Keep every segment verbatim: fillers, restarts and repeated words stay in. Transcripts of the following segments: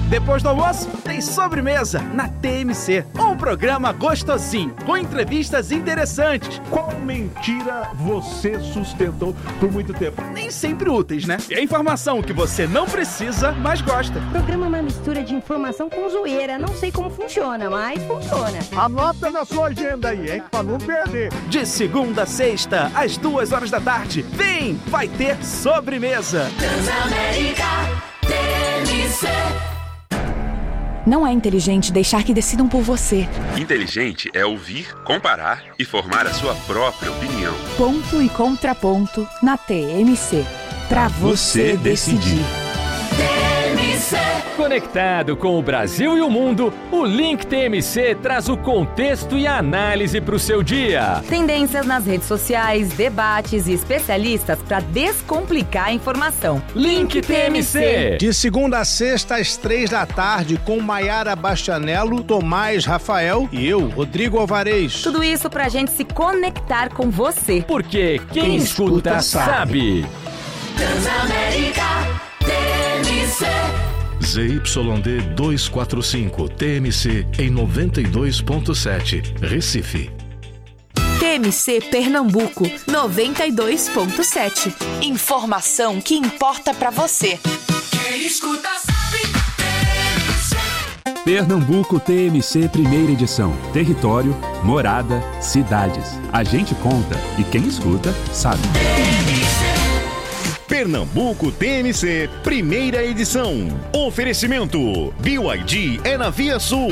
Depois do almoço, tem sobremesa na T M C. Um programa gostosinho, com entrevistas interessantes. Qual mentira você sustentou por muito tempo? Nem sempre úteis, né? E a informação que você não precisa, mas gosta. O programa é uma mistura de informação com zoeira. Não sei como funciona, mas funciona. Anota na sua agenda aí, hein? Pra não perder. De segunda a sexta, às duas horas da tarde. Vem, vai ter sobremesa. Transamérica T M C. Não é inteligente deixar que decidam por você. Inteligente é ouvir, comparar e formar a sua própria opinião. Ponto e contraponto na T M C. Pra você decidir. T M C. Conectado com o Brasil e o mundo, o Link T M C traz o contexto e a análise para o seu dia. Tendências nas redes sociais, debates e especialistas para descomplicar a informação. Link T M C. De segunda a sexta, às três da tarde, com Maiara Bastianello, Tomás Rafael e eu, Rodrigo Alvarez. Tudo isso pra gente se conectar com você. Porque quem, quem escuta, escuta sabe. sabe. Transamérica T M C. Z Y D duzentos e quarenta e cinco, T M C em noventa e dois ponto sete, Recife. T M C Pernambuco, noventa e dois ponto sete. Informação que importa pra você. Quem escuta sabe. T M C. Pernambuco T M C Primeira Edição. Território, morada, cidades. A gente conta e quem escuta sabe. T M C. Pernambuco T M C, primeira edição. Oferecimento: B Y D é na Via Sul.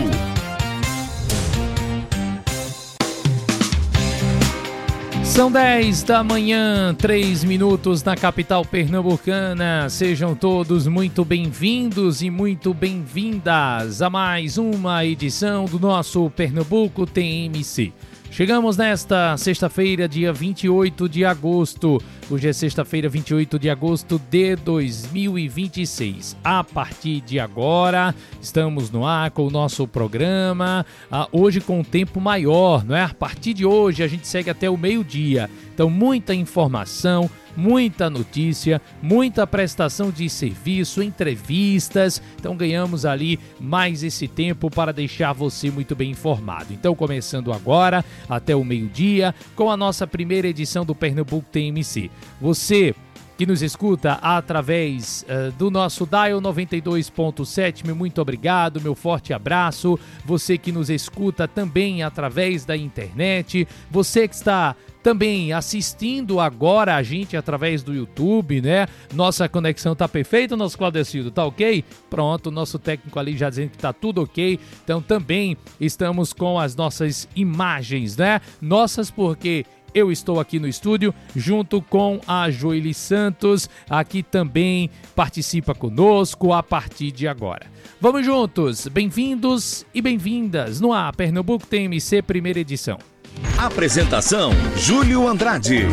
São dez da manhã, três minutos na capital pernambucana. Sejam todos muito bem-vindos e muito bem-vindas a mais uma edição do nosso Pernambuco T M C. Chegamos nesta sexta-feira, dia vinte e oito de agosto. Hoje é sexta-feira, vinte e oito de agosto de dois mil e vinte e seis. A partir de agora, estamos no ar com o nosso programa. Ah, hoje com um tempo maior, não é? A partir de hoje, a gente segue até o meio-dia. Então, muita informação, muita notícia, muita prestação de serviço, entrevistas. Então ganhamos ali mais esse tempo para deixar você muito bem informado. Então começando agora até o meio-dia com a nossa primeira edição do Pernambuco T M C. Você que nos escuta através uh, do nosso Dial noventa e dois ponto sete, meu muito obrigado, meu forte abraço. Você que nos escuta também através da internet, você que está também assistindo agora a gente através do YouTube, né? Nossa conexão tá perfeita, nosso Claudecildo, tá ok? Pronto, nosso técnico ali já dizendo que tá tudo ok. Então também estamos com as nossas imagens, né? Nossas porque eu estou aqui no estúdio junto com a Joeli Santos, aqui também participa conosco a partir de agora. Vamos juntos, bem-vindos e bem-vindas no ar, Pernambuco T M C, primeira edição. Apresentação: Júlio Andrade.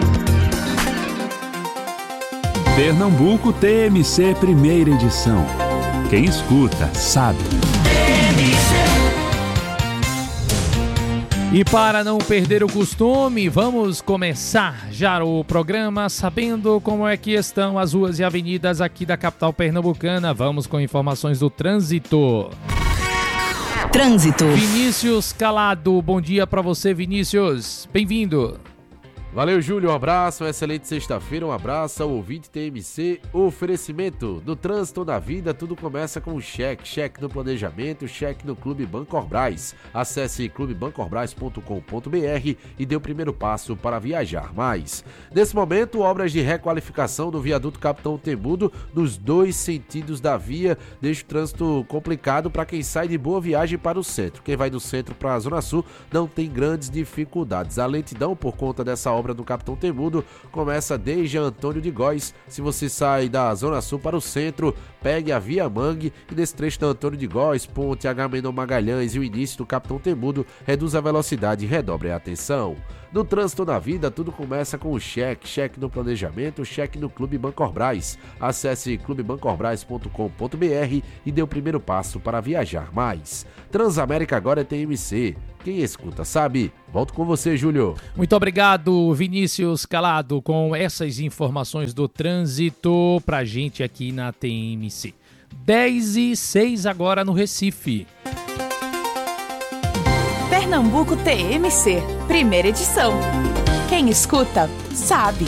Pernambuco T M C, primeira edição. Quem escuta sabe. E para não perder o costume, vamos começar já o programa sabendo como é que estão as ruas e avenidas aqui da capital pernambucana. Vamos com informações do trânsito. Trânsito. Vinícius Calado, bom dia para você, Vinícius. Bem-vindo. Valeu, Júlio, um abraço, uma excelente sexta-feira, um abraço ao ouvinte T M C, oferecimento do trânsito da vida, tudo começa com o cheque, cheque no planejamento, cheque no Clube Bancorbras. Acesse clube bancorbras ponto com ponto b r e dê o primeiro passo para viajar mais. Nesse momento, obras de requalificação do viaduto Capitão Temudo nos dois sentidos da via, deixa o trânsito complicado para quem sai de Boa Viagem para o centro. Quem vai do centro para a Zona Sul não tem grandes dificuldades. A lentidão por conta dessa obra do Capitão Temudo começa desde Antônio de Góis. Se você sai da Zona Sul para o centro, pegue a Via Mangue e nesse trecho da Antônio de Góis, Ponte Agamenon Magalhães e o início do Capitão Temudo, reduz a velocidade e redobre a atenção. No trânsito da vida, tudo começa com o cheque, cheque no planejamento, cheque no Clube Bancorbras. Acesse clube bancorbras ponto com ponto b r e dê o primeiro passo para viajar mais. Transamérica agora é T M C. Quem escuta sabe. Volto com você, Júlio. Muito obrigado, Vinícius Calado, com essas informações do trânsito pra gente aqui na T M C. dez e seis agora no Recife. Pernambuco T M C, primeira edição. Quem escuta, sabe.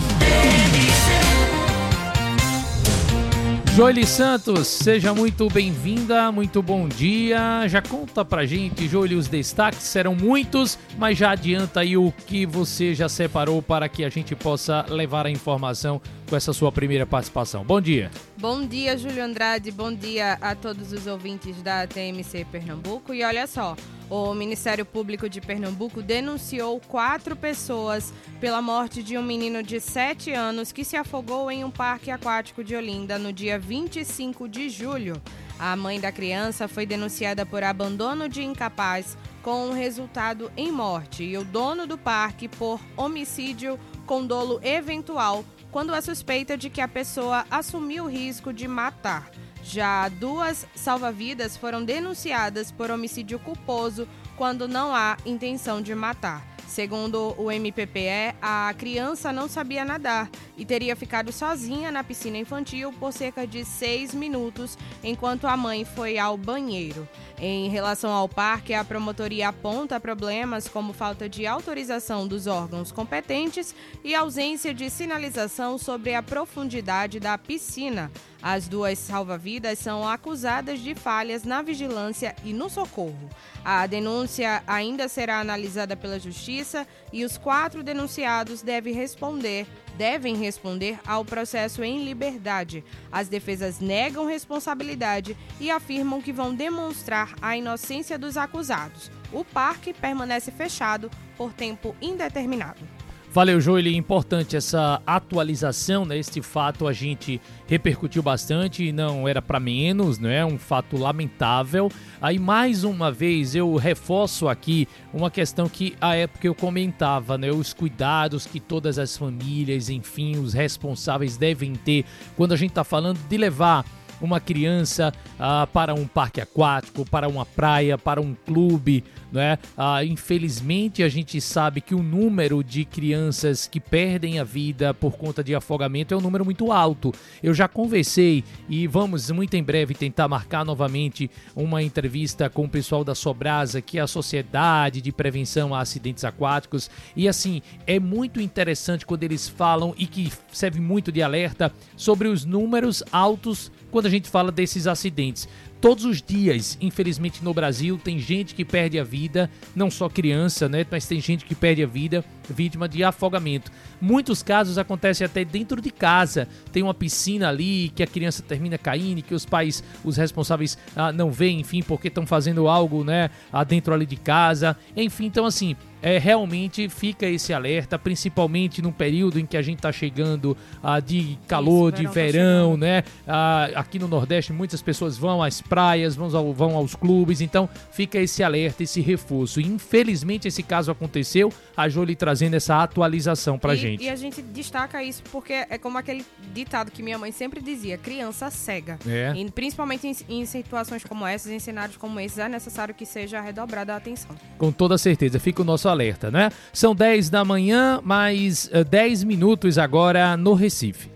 Joeli Santos, seja muito bem-vinda, muito bom dia. Já conta pra gente, Joeli, os destaques serão muitos, mas já adianta aí o que você já separou para que a gente possa levar a informação com essa sua primeira participação. Bom dia. Bom dia, Júlio Andrade, bom dia a todos os ouvintes da T M C Pernambuco. E olha só, o Ministério Público de Pernambuco denunciou quatro pessoas pela morte de um menino de sete anos que se afogou em um parque aquático de Olinda no dia vinte e cinco de julho. A mãe da criança foi denunciada por abandono de incapaz com resultado em morte e o dono do parque por homicídio com dolo eventual quando há suspeita de que a pessoa assumiu o risco de matar. Já duas salva-vidas foram denunciadas por homicídio culposo quando não há intenção de matar. Segundo o M P P E, a criança não sabia nadar e teria ficado sozinha na piscina infantil por cerca de seis minutos, enquanto a mãe foi ao banheiro. Em relação ao parque, a promotoria aponta problemas como falta de autorização dos órgãos competentes e ausência de sinalização sobre a profundidade da piscina. As duas salva-vidas são acusadas de falhas na vigilância e no socorro. A denúncia ainda será analisada pela Justiça e os quatro denunciados devem responder, devem responder ao processo em liberdade. As defesas negam responsabilidade e afirmam que vão demonstrar a inocência dos acusados. O parque permanece fechado por tempo indeterminado. Valeu, Joeli. Importante essa atualização, né? Este fato a gente repercutiu bastante e não era para menos, não é? Um fato lamentável. Aí, mais uma vez, eu reforço aqui uma questão que, à época, eu comentava, né? Os cuidados que todas as famílias, enfim, os responsáveis devem ter quando a gente está falando de levar uma criança ah, para um parque aquático, para uma praia, para um clube, né? Ah, infelizmente a gente sabe que o número de crianças que perdem a vida por conta de afogamento é um número muito alto. Eu já conversei e vamos muito em breve tentar marcar novamente uma entrevista com o pessoal da Sobrasa, que é a Sociedade de Prevenção a Acidentes Aquáticos, e assim, é muito interessante quando eles falam e que serve muito de alerta sobre os números altos quando a gente fala desses acidentes. Todos os dias, infelizmente, no Brasil, tem gente que perde a vida, não só criança, né? Mas tem gente que perde a vida vítima de afogamento. Muitos casos acontecem até dentro de casa. Tem uma piscina ali que a criança termina caindo, que os pais, os responsáveis ah, não veem, enfim, porque estão fazendo algo, né, ah, dentro ali de casa. Enfim, então assim, é, realmente fica esse alerta, principalmente num período em que a gente está chegando ah, de calor, Isso, de verão, tá né? Ah, aqui no Nordeste muitas pessoas vão às praias, vão, ao, vão aos clubes, então fica esse alerta, esse reforço. E, infelizmente esse caso aconteceu, a Joeli trazendo essa atualização pra e, gente. E a gente destaca isso porque é como aquele ditado que minha mãe sempre dizia, criança cega. É. E principalmente em, em situações como essas, em cenários como esses, é necessário que seja redobrada a atenção. Com toda certeza, fica o nosso alerta, né? São dez da manhã, mais uh, dez minutos agora no Recife.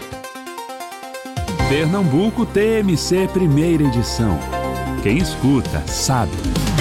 Pernambuco T M C, primeira edição. Quem escuta, sabe.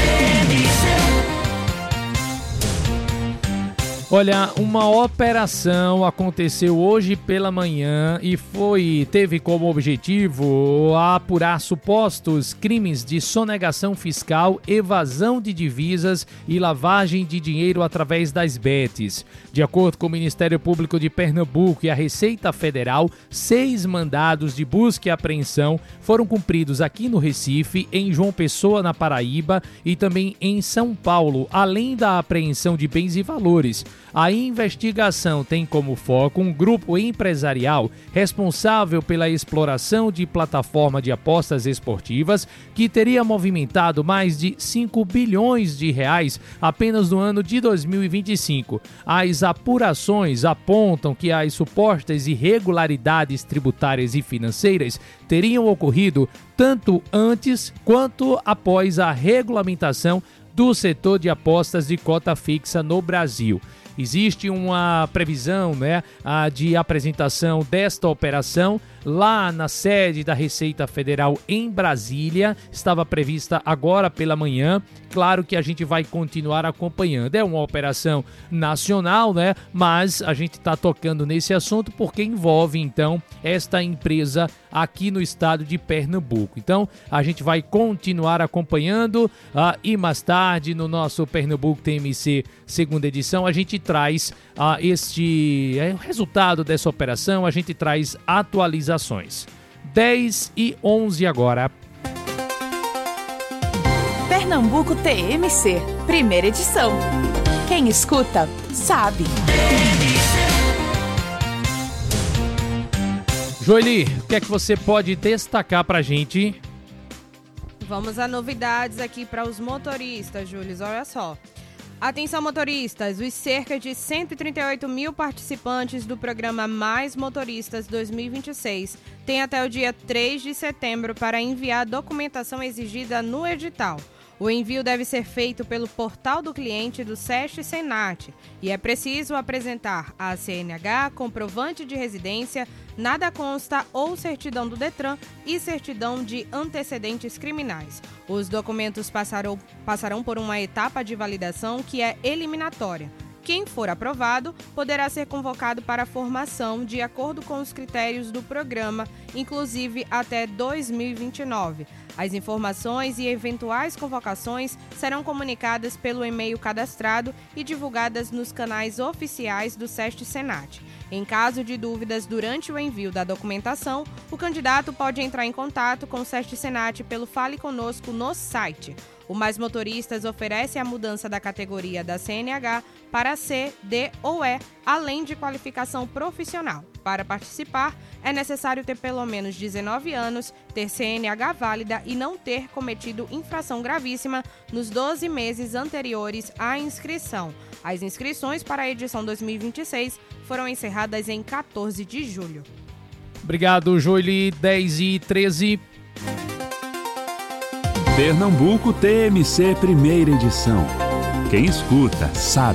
Olha, uma operação aconteceu hoje pela manhã e foi, teve como objetivo apurar supostos crimes de sonegação fiscal, evasão de divisas e lavagem de dinheiro através das betes. De acordo com o Ministério Público de Pernambuco e a Receita Federal, seis mandados de busca e apreensão foram cumpridos aqui no Recife, em João Pessoa, na Paraíba, e também em São Paulo, além da apreensão de bens e valores. A investigação tem como foco um grupo empresarial responsável pela exploração de plataforma de apostas esportivas que teria movimentado mais de cinco bilhões de reais apenas no ano de dois mil e vinte e cinco. As apurações apontam que as supostas irregularidades tributárias e financeiras teriam ocorrido tanto antes quanto após a regulamentação do setor de apostas de cota fixa no Brasil. Existe uma previsão, né, de apresentação desta operação lá na sede da Receita Federal em Brasília. Estava prevista agora pela manhã. Claro que a gente vai continuar acompanhando. É uma operação nacional, né? Mas a gente está tocando nesse assunto porque envolve, então, esta empresa aqui no estado de Pernambuco. Então, a gente vai continuar acompanhando uh, e mais tarde, no nosso Pernambuco T M C segunda edição, a gente traz uh, este é, o resultado dessa operação, a gente traz atualizações. dez e onze agora. Pernambuco T M C, primeira edição. Quem escuta, sabe. Joeli, o que é que você pode destacar pra gente? Vamos a novidades aqui para os motoristas, Júlio. Olha só. Atenção, motoristas! Os cerca de cento e trinta e oito mil participantes do programa Mais Motoristas dois mil e vinte e seis têm até o dia três de setembro para enviar a documentação exigida no edital. O envio deve ser feito pelo portal do cliente do SESC Senat e é preciso apresentar a C N H, comprovante de residência, nada consta ou certidão do Detran e certidão de antecedentes criminais. Os documentos passarão, passarão por uma etapa de validação que é eliminatória. Quem for aprovado poderá ser convocado para a formação de acordo com os critérios do programa, inclusive até dois mil e vinte e nove. As informações e eventuais convocações serão comunicadas pelo e-mail cadastrado e divulgadas nos canais oficiais do SESC Senat. Em caso de dúvidas durante o envio da documentação, o candidato pode entrar em contato com o SESC Senat pelo Fale Conosco no site. O Mais Motoristas oferece a mudança da categoria da C N H para C, D ou E, além de qualificação profissional. Para participar, é necessário ter pelo menos dezenove anos, ter C N H válida e não ter cometido infração gravíssima nos doze meses anteriores à inscrição. As inscrições para a edição dois mil e vinte e seis foram encerradas em quatorze de julho. Obrigado, Joeli. dez e treze. Pernambuco T M C primeira edição. Quem escuta, sabe.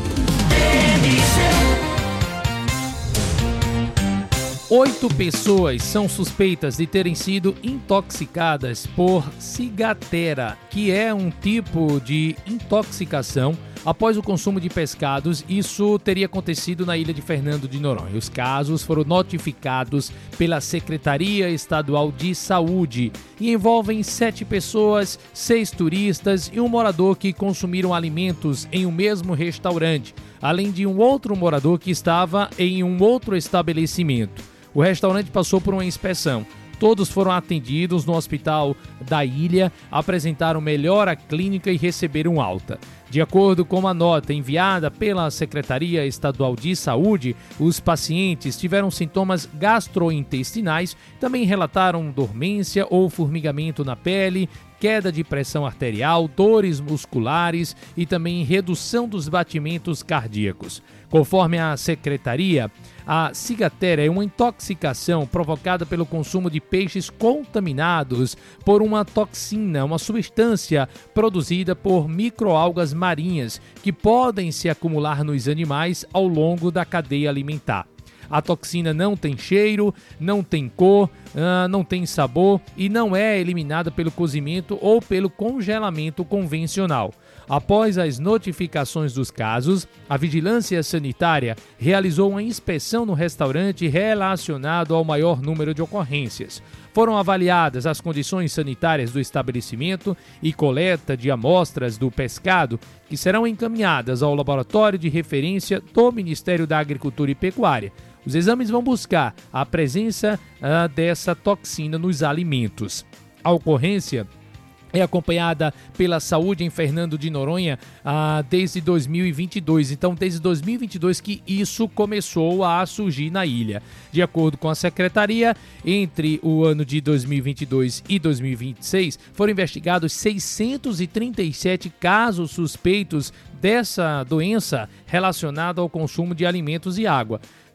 Oito pessoas são suspeitas de terem sido intoxicadas por cigatera, que é um tipo de intoxicação após o consumo de pescados. Isso teria acontecido na ilha de Fernando de Noronha. Os casos foram notificados pela Secretaria Estadual de Saúde e envolvem sete pessoas, seis turistas e um morador que consumiram alimentos em um mesmo restaurante, além de um outro morador que estava em um outro estabelecimento. O restaurante passou por uma inspeção. Todos foram atendidos no hospital da ilha, apresentaram melhora clínica e receberam alta. De acordo com uma nota enviada pela Secretaria Estadual de Saúde, os pacientes tiveram sintomas gastrointestinais, também relataram dormência ou formigamento na pele, queda de pressão arterial, dores musculares e também redução dos batimentos cardíacos. Conforme a secretaria, a cigatera é uma intoxicação provocada pelo consumo de peixes contaminados por uma toxina, uma substância produzida por microalgas marinhas que podem se acumular nos animais ao longo da cadeia alimentar. A toxina não tem cheiro, não tem cor, uh, não tem sabor e não é eliminada pelo cozimento ou pelo congelamento convencional. Após as notificações dos casos, a Vigilância Sanitária realizou uma inspeção no restaurante relacionado ao maior número de ocorrências. Foram avaliadas as condições sanitárias do estabelecimento e coleta de amostras do pescado, que serão encaminhadas ao laboratório de referência do Ministério da Agricultura e Pecuária. Os exames vão buscar a presença uh, dessa toxina nos alimentos. A ocorrência é acompanhada pela saúde em Fernando de Noronha ah, desde dois mil e vinte e dois. Então, desde dois mil e vinte e dois que isso começou a surgir na ilha. De acordo com a secretaria, entre o ano de dois mil e vinte e dois e dois mil e vinte e seis, foram investigados seiscentos e trinta e sete casos suspeitos dessa doença relacionada ao consumo de alimentos e água.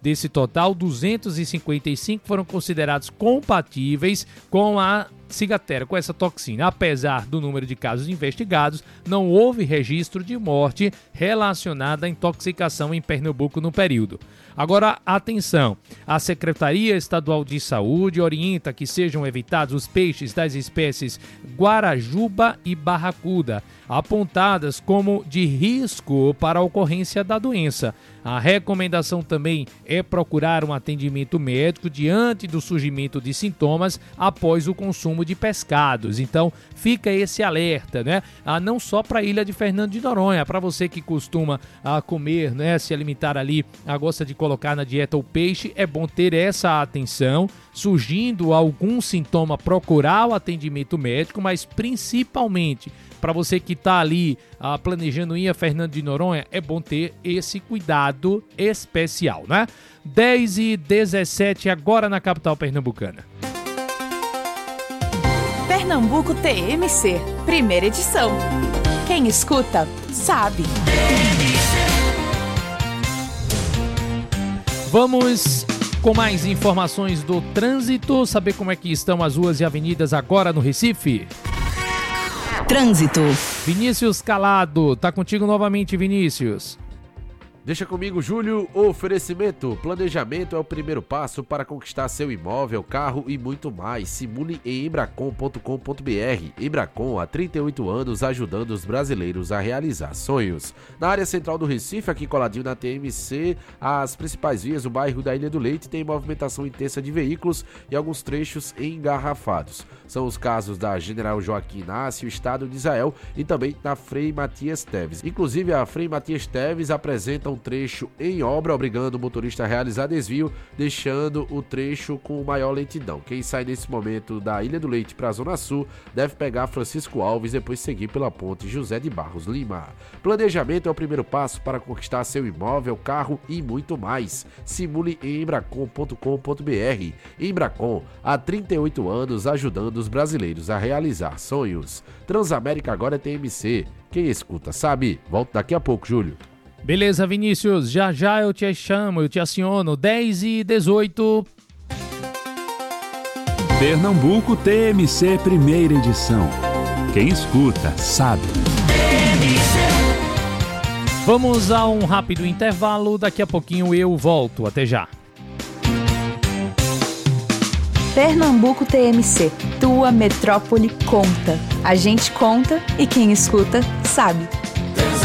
Desse total, duzentos e cinquenta e cinco foram considerados compatíveis com a cigatera, com essa toxina. Apesar do número de casos investigados, não houve registro de morte relacionada à intoxicação em Pernambuco no período. Agora, atenção, a Secretaria Estadual de Saúde orienta que sejam evitados os peixes das espécies guarajuba e barracuda, apontadas como de risco para a ocorrência da doença. A recomendação também é procurar um atendimento médico diante do surgimento de sintomas após o consumo de pescados. Então, fica esse alerta, né? Ah, não só para a ilha de Fernando de Noronha, para você que costuma ah, comer, né, se alimentar ali, ah, gosta de colocar na dieta o peixe, é bom ter essa atenção. Surgindo algum sintoma, procurar o atendimento médico, mas principalmente para você que está ali ah, planejando ir a Fernando de Noronha, é bom ter esse cuidado especial, né? dez e dezessete agora na capital pernambucana. Pernambuco T M C, primeira edição. Quem escuta, sabe. Vamos com mais informações do trânsito, saber como é que estão as ruas e avenidas agora no Recife. Trânsito. Vinícius Calado, tá contigo novamente, Vinícius. Deixa comigo, Júlio. Oferecimento. Planejamento é o primeiro passo para conquistar seu imóvel, carro e muito mais. Simule em embracon ponto com ponto b r. Embracon, há trinta e oito anos, ajudando os brasileiros a realizar sonhos. Na área central do Recife, aqui coladinho na T M C, as principais vias do bairro da Ilha do Leite têm movimentação intensa de veículos e alguns trechos engarrafados. São os casos da General Joaquim Inácio, Estado de Israel, e também da Frei Matias Teves. Inclusive, a Frei Matias Teves apresenta um trecho em obra, obrigando o motorista a realizar desvio, deixando o trecho com maior lentidão. Quem sai nesse momento da Ilha do Leite para a Zona Sul deve pegar Francisco Alves e depois seguir pela ponte José de Barros Lima. Planejamento é o primeiro passo para conquistar seu imóvel, carro e muito mais. Simule em embracon ponto com ponto b r. Embracon, há trinta e oito anos, ajudando os brasileiros a realizar sonhos. Transamérica agora é T M C. Quem escuta sabe. Volto daqui a pouco, Júlio. Beleza, Vinícius, já já eu te chamo, eu te aciono, dez e dezoito. Pernambuco T M C, primeira edição. Quem escuta, sabe. Vamos a um rápido intervalo, daqui a pouquinho eu volto, até já. Pernambuco T M C, tua metrópole conta. A gente conta e quem escuta, sabe.